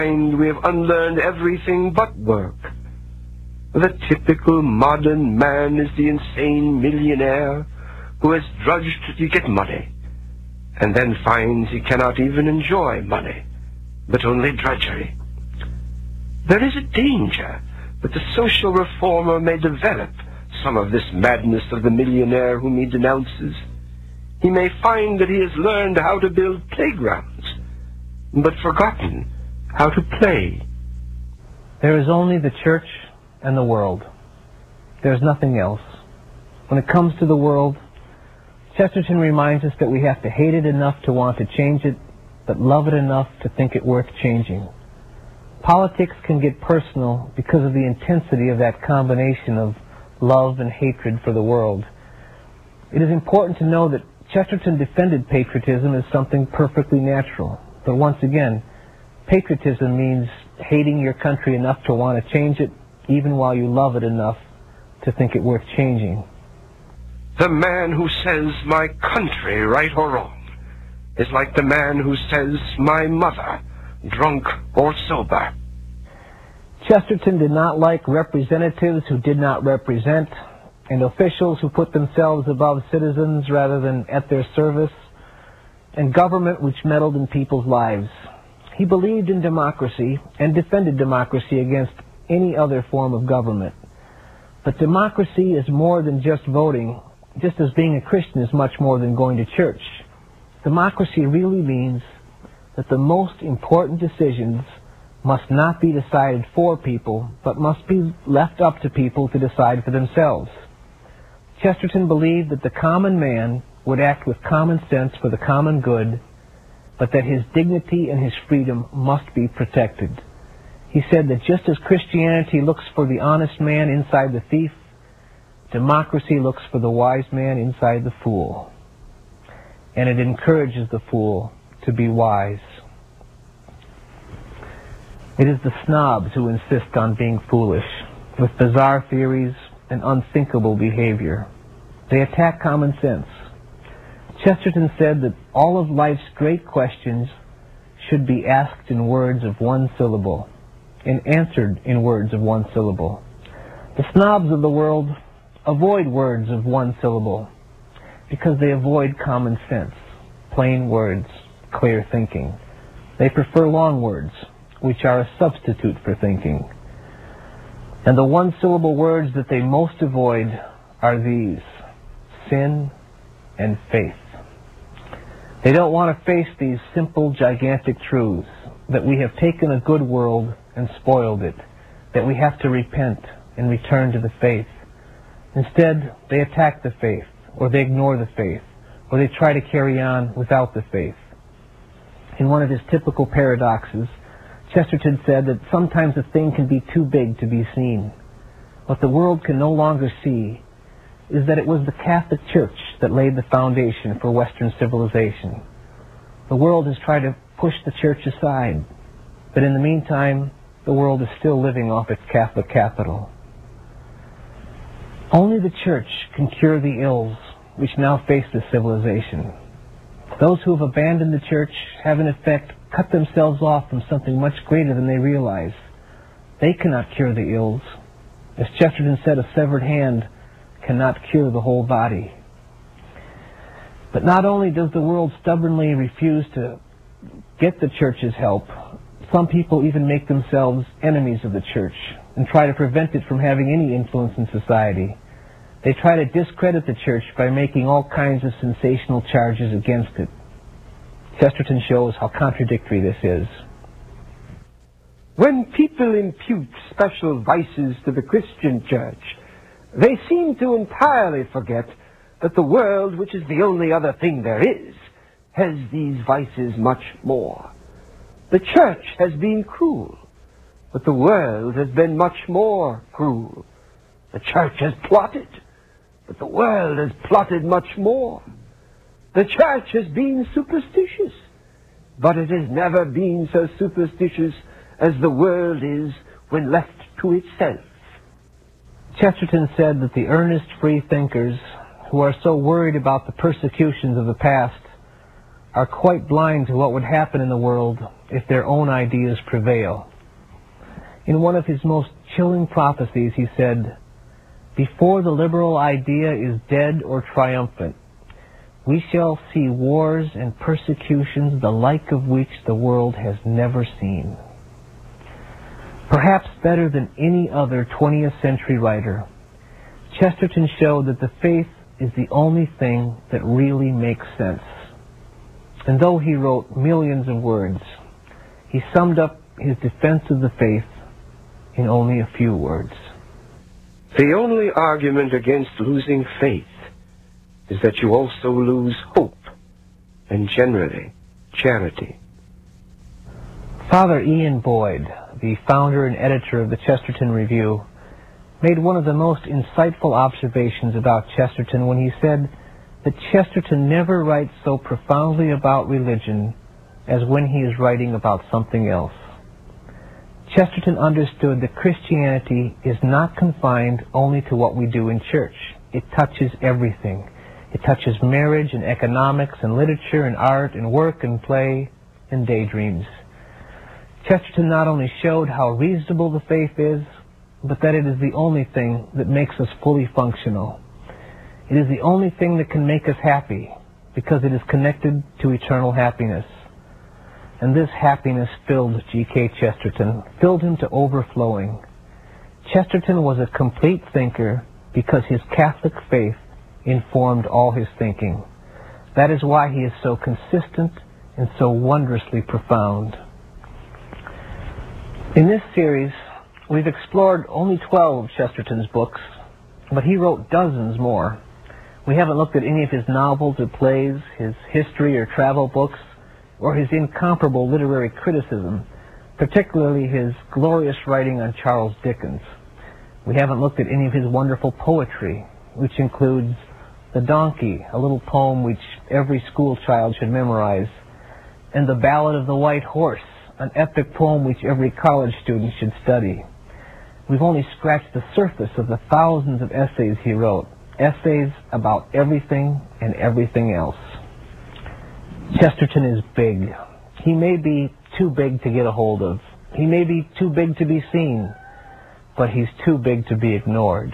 We have unlearned everything but work. The typical modern man is the insane millionaire who has drudged to get money, and then finds he cannot even enjoy money, but only drudgery. There is a danger that the social reformer may develop some of this madness of the millionaire whom he denounces. He may find that he has learned how to build playgrounds, but forgotten how to play. There is only the church and the world. There's nothing else. When it comes to the world, Chesterton reminds us that we have to hate it enough to want to change it, but love it enough to think it worth changing. Politics can get personal because of the intensity of that combination of love and hatred for the world. It is important to know that Chesterton defended patriotism as something perfectly natural. But once again, patriotism means hating your country enough to want to change it, even while you love it enough to think it worth changing. The man who says my country, right or wrong, is like the man who says my mother, drunk or sober. Chesterton did not like representatives who did not represent, and officials who put themselves above citizens rather than at their service, and government which meddled in people's lives. He believed in democracy and defended democracy against any other form of government. But democracy is more than just voting, just as being a Christian is much more than going to church. Democracy really means that the most important decisions must not be decided for people, but must be left up to people to decide for themselves. Chesterton believed that the common man would act with common sense for the common good, but that his dignity and his freedom must be protected. He said that just as Christianity looks for the honest man inside the thief, democracy looks for the wise man inside the fool. And it encourages the fool to be wise. It is the snobs who insist on being foolish, with bizarre theories and unthinkable behavior. They attack common sense. Chesterton said that all of life's great questions should be asked in words of one syllable and answered in words of one syllable. The snobs of the world avoid words of one syllable because they avoid common sense, plain words, clear thinking. They prefer long words, which are a substitute for thinking. And the one-syllable words that they most avoid are these: sin and faith. They don't want to face these simple, gigantic truths, that we have taken a good world and spoiled it, that we have to repent and return to the faith. Instead, they attack the faith, or they ignore the faith, or they try to carry on without the faith. In one of his typical paradoxes, Chesterton said that sometimes a thing can be too big to be seen. What the world can no longer see is that it was the Catholic Church that laid the foundation for Western civilization. The world has tried to push the Church aside, but in the meantime, the world is still living off its Catholic capital. Only the Church can cure the ills which now face this civilization. Those who have abandoned the Church have in effect cut themselves off from something much greater than they realize. They cannot cure the ills. As Chesterton said, a severed hand cannot cure the whole body. But not only does the world stubbornly refuse to get the Church's help, some people even make themselves enemies of the Church and try to prevent it from having any influence in society. They try to discredit the Church by making all kinds of sensational charges against it. Chesterton shows how contradictory this is. When people impute special vices to the Christian Church, they seem to entirely forget that the world, which is the only other thing there is, has these vices much more. The Church has been cruel, but the world has been much more cruel. The Church has plotted, but the world has plotted much more. The Church has been superstitious, but it has never been so superstitious as the world is when left to itself. Chesterton said that the earnest free thinkers who are so worried about the persecutions of the past are quite blind to what would happen in the world if their own ideas prevail. In one of his most chilling prophecies, he said, "Before the liberal idea is dead or triumphant, we shall see wars and persecutions the like of which the world has never seen." Perhaps better than any other 20th century writer, Chesterton showed that the faith is the only thing that really makes sense. And though he wrote millions of words, he summed up his defense of the faith in only a few words. The only argument against losing faith is that you also lose hope, and generally, charity. Father Ian Boyd, the founder and editor of the Chesterton Review, made one of the most insightful observations about Chesterton when he said that Chesterton never writes so profoundly about religion as when he is writing about something else. Chesterton understood that Christianity is not confined only to what we do in church. It touches everything. It touches marriage and economics and literature and art and work and play and daydreams. Chesterton not only showed how reasonable the faith is, but that it is the only thing that makes us fully functional. It is the only thing that can make us happy, because it is connected to eternal happiness. And this happiness filled G.K. Chesterton, filled him to overflowing. Chesterton was a complete thinker because his Catholic faith informed all his thinking. That is why he is so consistent and so wondrously profound. In this series, we've explored only 12 of Chesterton's books, but he wrote dozens more. We haven't looked at any of his novels or plays, his history or travel books, or his incomparable literary criticism, particularly his glorious writing on Charles Dickens. We haven't looked at any of his wonderful poetry, which includes The Donkey, a little poem which every school child should memorize, and The Ballad of the White Horse, an epic poem which every college student should study. We've only scratched the surface of the thousands of essays he wrote, essays about everything and everything else. Chesterton is big. He may be too big to get a hold of. He may be too big to be seen, but he's too big to be ignored.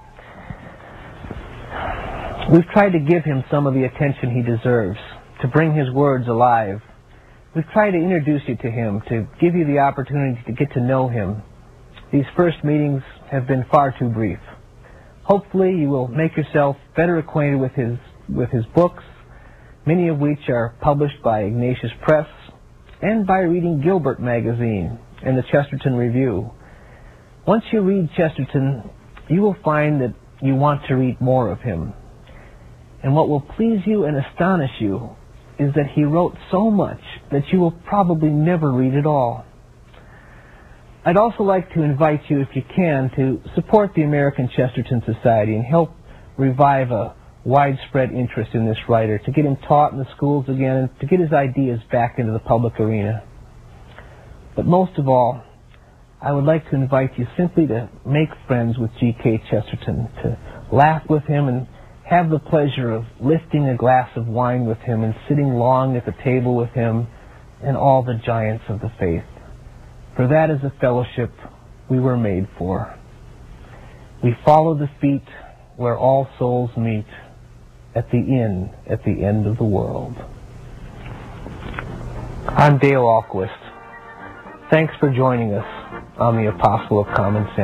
We've tried to give him some of the attention he deserves, to bring his words alive. We've tried to introduce you to him, to give you the opportunity to get to know him. These first meetings have been far too brief. Hopefully you will make yourself better acquainted with his books, many of which are published by Ignatius Press, and by reading Gilbert magazine and the Chesterton Review. Once you read Chesterton, you will find that you want to read more of him. And what will please you and astonish you is that he wrote so much that you will probably never read it all. I'd also like to invite you, if you can, to support the American Chesterton Society and help revive a widespread interest in this writer, to get him taught in the schools again, and to get his ideas back into the public arena. But most of all, I would like to invite you simply to make friends with G.K. Chesterton, to laugh with him and have the pleasure of lifting a glass of wine with him and sitting long at the table with him and all the giants of the faith. For that is a fellowship we were made for. We follow the feet where all souls meet, at the inn at the end of the world. I'm Dale Ahlquist. Thanks for joining us on the Apostle of Common Sense.